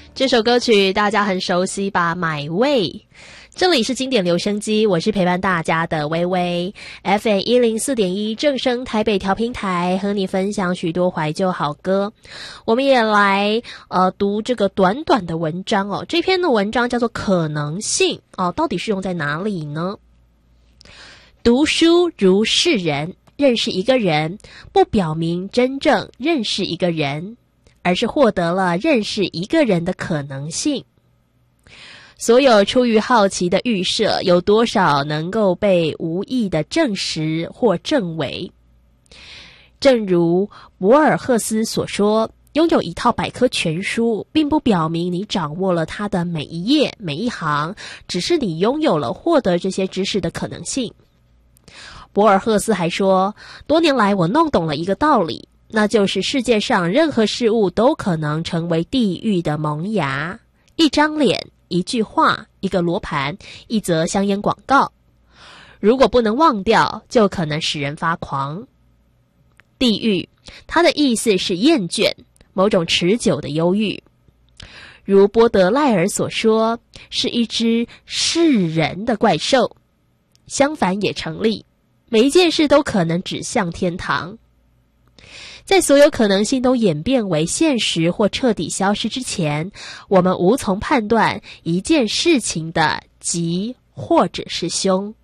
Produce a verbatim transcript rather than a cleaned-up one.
这首歌曲大家很熟悉吧？买位。这里是经典留声机，我是陪伴大家的微微 F M 一零四点一正声台北调频台，和你分享许多怀旧好歌。我们也来呃读这个短短的文章哦。这篇的文章叫做可能性哦，到底是用在哪里呢？读书如是人，认识一个人不表明真正认识一个人，而是获得了认识一个人的可能性。所有出于好奇的预设，有多少能够被无意的证实或证伪？正如博尔赫斯所说，拥有一套百科全书，并不表明你掌握了它的每一页、每一行，只是你拥有了获得这些知识的可能性。博尔赫斯还说，多年来我弄懂了一个道理，那就是世界上任何事物都可能成为地狱的萌芽。一张脸，一句话，一个罗盘，一则香烟广告，如果不能忘掉，就可能使人发狂。地狱，它的意思是厌倦，某种持久的忧郁。如波德赖尔所说，是一只噬人的怪兽。相反也成立，每一件事都可能指向天堂。在所有可能性都演变为现实或彻底消失之前，我们无从判断一件事情的吉或者是凶。